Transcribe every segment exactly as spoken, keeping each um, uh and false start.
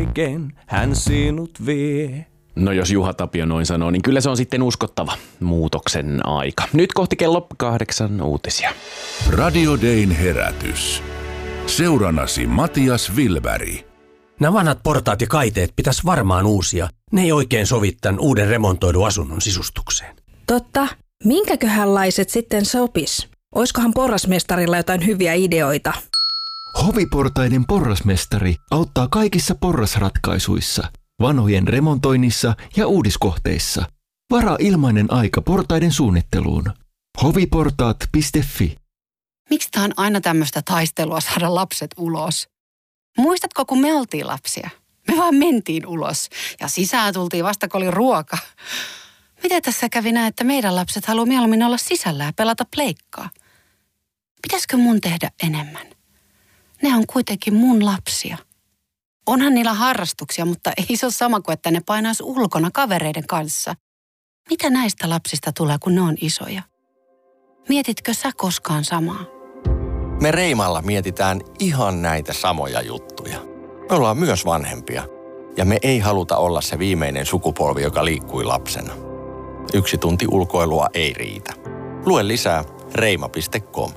kaiken hän sinut vie. No jos Juha Tapio noin sanoo, niin kyllä se on sitten uskottava muutoksen aika. Nyt kohti kello kahdeksan uutisia. Radio Dayn herätys. Seurannasi Matias Wilberg. Nämä vanhat portaat ja kaiteet pitäisi varmaan uusia. Ne ei oikein sovi tämän uuden remontoidun asunnon sisustukseen. Totta. Minkäköhänlaiset sitten sopis? Oiskohan porrasmestarilla jotain hyviä ideoita? Hoviportaiden porrasmestari auttaa kaikissa porrasratkaisuissa, vanhojen remontoinnissa ja uudiskohteissa. Varaa ilmainen aika portaiden suunnitteluun. hoviportaat piste fi. Miksi tää on aina tämmöistä taistelua saada lapset ulos? Muistatko, kun me oltiin lapsia? Me vaan mentiin ulos ja sisään tultiin vasta, kun oli ruoka. Miten tässä kävi näin, että meidän lapset haluaa mieluummin olla sisällä ja pelata pleikkaa? Pitäisikö mun tehdä enemmän? Ne on kuitenkin mun lapsia. Onhan niillä harrastuksia, mutta ei se ole sama kuin, että ne painaisi ulkona kavereiden kanssa. Mitä näistä lapsista tulee, kun ne on isoja? Mietitkö sä koskaan samaa? Me Reimalla mietitään ihan näitä samoja juttuja. Me ollaan myös vanhempia. Ja me ei haluta olla se viimeinen sukupolvi, joka liikkui lapsena. Yksi tunti ulkoilua ei riitä. Lue lisää reima piste com.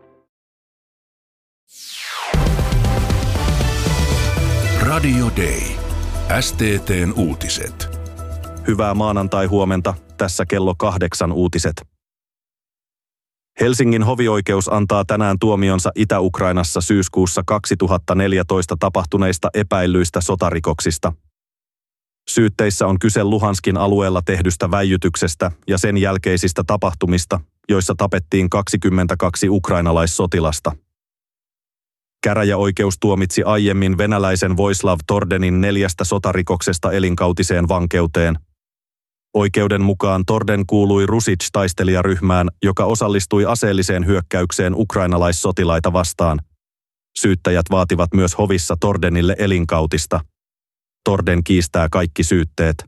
Radio Day. S T T:n uutiset. Hyvää maanantai-huomenta. Tässä kello kahdeksan uutiset. Helsingin hovioikeus antaa tänään tuomionsa Itä-Ukrainassa syyskuussa kaksituhattaneljätoista tapahtuneista epäillyistä sotarikoksista. Syytteissä on kyse Luhanskin alueella tehdystä väijytyksestä ja sen jälkeisistä tapahtumista, joissa tapettiin kaksikymmentäkaksi ukrainalaissotilasta. Käräjäoikeus tuomitsi aiemmin venäläisen Voislav Tordenin neljästä sotarikoksesta elinkautiseen vankeuteen. Oikeuden mukaan Torden kuului Rusic-taistelijaryhmään, joka osallistui aseelliseen hyökkäykseen ukrainalaissotilaita vastaan. Syyttäjät vaativat myös hovissa Tordenille elinkautista. Torden kiistää kaikki syytteet.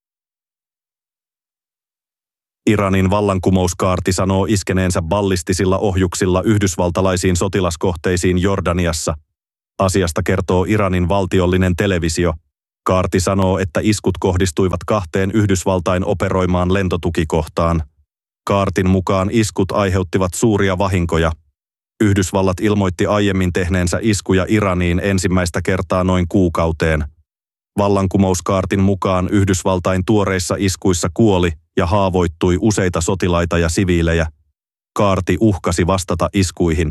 Iranin vallankumouskaarti sanoo iskeneensä ballistisilla ohjuksilla yhdysvaltalaisiin sotilaskohteisiin Jordaniassa. Asiasta kertoo Iranin valtiollinen televisio. Kaarti sanoo, että iskut kohdistuivat kahteen Yhdysvaltain operoimaan lentotukikohtaan. Kaartin mukaan iskut aiheuttivat suuria vahinkoja. Yhdysvallat ilmoitti aiemmin tehneensä iskuja Iraniin ensimmäistä kertaa noin kuukauteen. Vallankumouskaartin mukaan Yhdysvaltain tuoreissa iskuissa kuoli ja haavoittui useita sotilaita ja siviilejä. Kaarti uhkasi vastata iskuihin.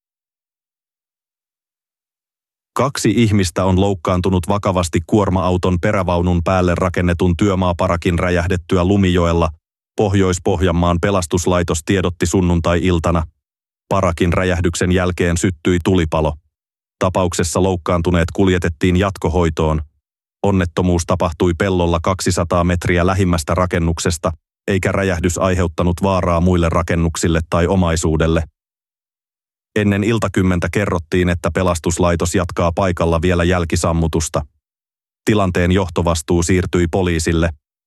Kaksi ihmistä on loukkaantunut vakavasti kuorma-auton perävaunun päälle rakennetun työmaaparakin räjähdettyä Lumijoella. Pohjois-Pohjanmaan pelastuslaitos tiedotti sunnuntai-iltana. Parakin räjähdyksen jälkeen syttyi tulipalo. Tapauksessa loukkaantuneet kuljetettiin jatkohoitoon. Onnettomuus tapahtui pellolla kaksisataa metriä lähimmästä rakennuksesta, eikä räjähdys aiheuttanut vaaraa muille rakennuksille tai omaisuudelle. Ennen iltakymmentä kerrottiin, että pelastuslaitos jatkaa paikalla vielä jälkisammutusta. Tilanteen johtovastuu siirtyi poliisille.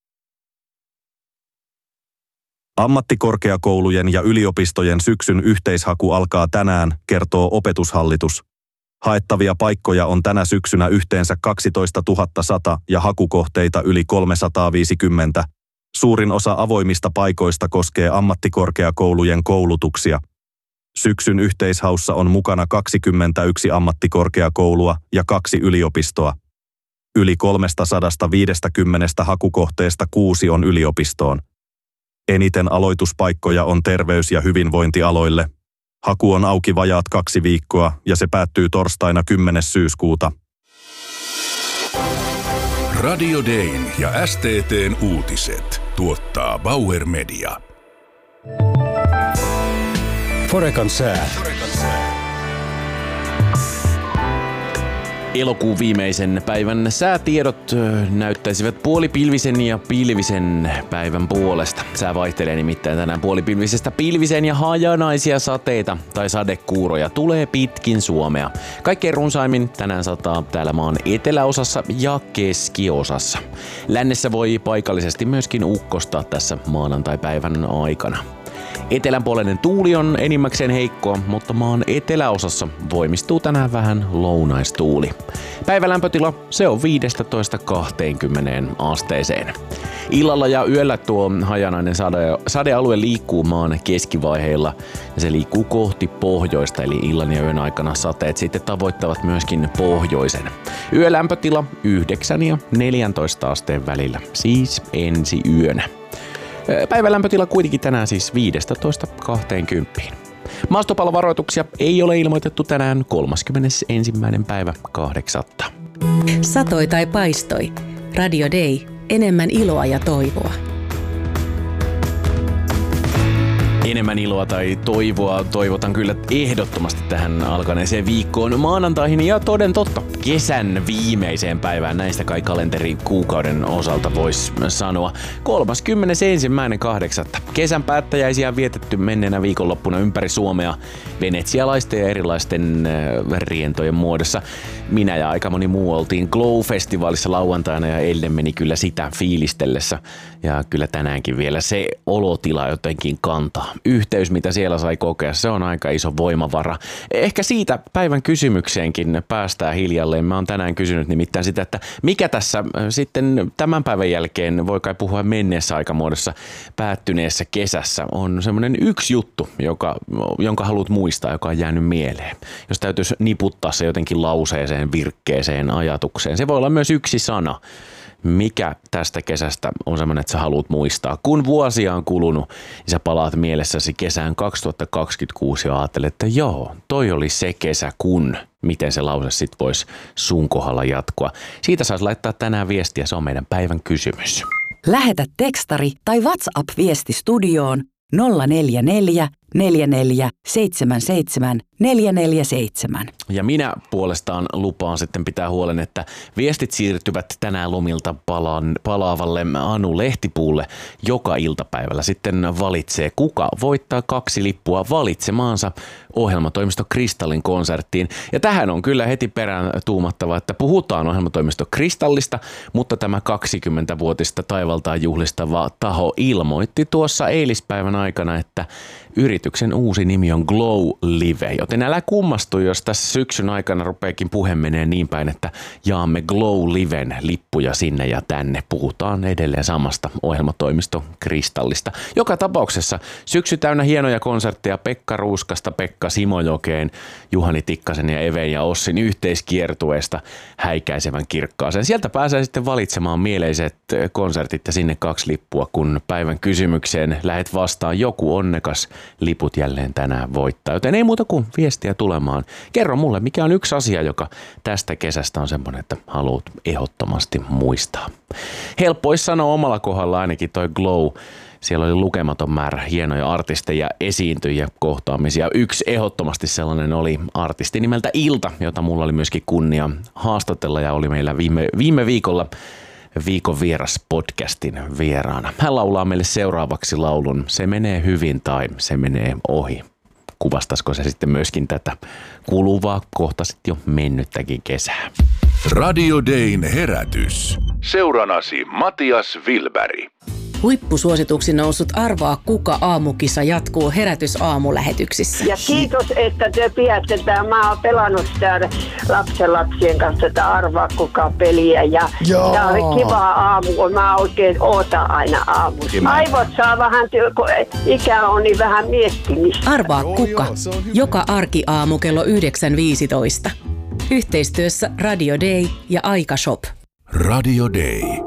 Ammattikorkeakoulujen ja yliopistojen syksyn yhteishaku alkaa tänään, kertoo Opetushallitus. Haettavia paikkoja on tänä syksynä yhteensä kaksitoistatuhatta sata ja hakukohteita yli kolmesataaviisikymmentä. Suurin osa avoimista paikoista koskee ammattikorkeakoulujen koulutuksia. Syksyn yhteishaussa on mukana kaksikymmentäyksi ammattikorkeakoulua ja kaksi yliopistoa. Yli kolmesataaviisikymmentä hakukohteesta kuusi on yliopistoon. Eniten aloituspaikkoja on terveys- ja hyvinvointialoille. Haku on auki vajaat kaksi viikkoa ja se päättyy torstaina kymmenes syyskuuta. Radio Dayn ja S T T:n uutiset tuottaa Bauer Media. Forekan sää. Elokuun viimeisen päivän säätiedot näyttäisivät puolipilvisen ja pilvisen päivän puolesta. Sää vaihtelee nimittäin tänään puolipilvisestä pilvisen ja hajanaisia sateita tai sadekuuroja tulee pitkin Suomea. Kaikkein runsaimmin tänään sataa täällä maan eteläosassa ja keskiosassa. Lännessä voi paikallisesti myöskin ukkostaa tässä maanantaipäivän aikana. Etelänpuoleinen tuuli on enimmäkseen heikkoa, mutta maan eteläosassa voimistuu tänään vähän lounaistuuli. Päivälämpötila se on viisitoista kaksikymmentä asteeseen. Illalla ja yöllä tuo hajanainen sade, sadealue liikkuu maan keskivaiheilla ja se liikkuu kohti pohjoista, eli illan ja yön aikana sateet sitten tavoittavat myöskin pohjoisen. Yölämpötila yhdeksän ja neljäntoista asteen välillä, siis ensi yönä. Päivälämpötila kuitenkin tänään siis viisitoista kaksikymmentä. Maastopalovaroituksia ei ole ilmoitettu tänään kolmaskymmenesensimmäinen päivä kahdeksatta. Satoi tai paistoi. Radio Day. Enemmän iloa ja toivoa. Enemmän iloa tai toivoa toivotan kyllä ehdottomasti tähän alkaneeseen viikkoon maanantaihin ja toden totta kesän viimeiseen päivään. Näistä kai kalenterikuukauden osalta voisi sanoa. kolmaskymmenesensimmäinen kahdeksatta. Kesän päättäjäisiä on vietetty menneenä viikonloppuna ympäri Suomea venetsialaisten ja erilaisten rientojen muodossa. Minä ja aika moni muu oltiin Glow-festivaalissa lauantaina ja eilen meni kyllä sitä fiilistellessä. Ja kyllä tänäänkin vielä se olotila jotenkin kantaa. Yhteys, mitä siellä sai kokea, se on aika iso voimavara. Ehkä siitä päivän kysymykseenkin päästään hiljalleen. Mä oon tänään kysynyt nimittäin sitä, että mikä tässä sitten tämän päivän jälkeen, voi kai puhua menneessä aikamuodossa, päättyneessä kesässä, on semmoinen yksi juttu, joka, jonka haluat muistaa, joka on jäänyt mieleen. Jos täytyisi niputtaa se jotenkin lauseeseen, virkkeeseen, ajatukseen. Se voi olla myös yksi sana. Mikä tästä kesästä on semmoinen, että sä haluat muistaa? Kun vuosia on kulunut, niin sä palaat mielessäsi kesään kaksituhattakaksikymmentäkuusi ja ajattelet, että joo, toi oli se kesä, kun miten se lause sit voisi sun kohdalla jatkua. Siitä saisi laittaa tänään viestiä, se on meidän päivän kysymys. Lähetä tekstari tai WhatsApp-viesti studioon nolla neljä neljä neljä neljä seitsemän seitsemän neljä neljä seitsemän. Ja minä puolestaan lupaan sitten pitää huolen, että viestit siirtyvät tänään lomilta palaan, palaavalle Anu Lehtipuulle joka iltapäivällä. Sitten valitsee, kuka voittaa kaksi lippua valitsemaansa ohjelmatoimisto Kristallin konserttiin. Ja tähän on kyllä heti perään tuumattava, että puhutaan ohjelmatoimisto Kristallista, mutta tämä kaksikymmentävuotista taivaltaan juhlistava taho ilmoitti tuossa eilispäivän aikana, että yrityksen uusi nimi on Glow Live, joten älä kummastu, jos tässä syksyn aikana rupeekin puhe menee niin päin, että jaamme Glow Liven lippuja sinne ja tänne. Puhutaan edelleen samasta ohjelmatoimisto Kristallista. Joka tapauksessa syksy täynnä hienoja konsertteja Pekka Ruuskasta, Pekka Simojokeen, Juhani Tikkasen ja Even ja Ossin yhteiskiertueesta häikäisevän kirkkaaseen. Sieltä pääsee sitten valitsemaan mieleiset konsertit ja sinne kaksi lippua, kun päivän kysymykseen lähet vastaan joku onnekas liput jälleen tänään voittaa. Joten ei muuta kuin viestiä tulemaan. Kerro mulle, mikä on yksi asia, joka tästä kesästä on semmoinen, että haluat ehdottomasti muistaa. Helppo olisi sanoa omalla kohdalla ainakin toi Glow. Siellä oli lukematon määrä hienoja artisteja, esiintyjiä, kohtaamisia. Yksi ehdottomasti sellainen oli artisti nimeltä Ilta, jota mulla oli myöskin kunnia haastatella ja oli meillä viime, viime viikolla Viikon vieras podcastin vieraana. Hän laulaa meille seuraavaksi laulun Se menee hyvin tai Se menee ohi. Kuvastaisiko se sitten myöskin tätä kuluvaa, kohta sitten jo mennyttäkin kesää? Radio Dayn herätys. Seuranasi Matias Wilberg. Huippusuosituksi noussut Arvaa kuka -aamukisa jatkuu Herätys-aamulähetyksissä. Ja kiitos, että te pidätte tämä. Mä oon pelannut täällä lapsenlapsien kanssa tätä Arvaa kuka -peliä. Ja tämä oli kiva aamu, kun mä oikein ootan aina aamussa. Aivot saa vähän, kun ikä on niin vähän miettimistä. Arvaa kuka. Joka arkiaamu kello yhdeksän viisitoista. Yhteistyössä Radio Day ja Aikashop. Radio Day.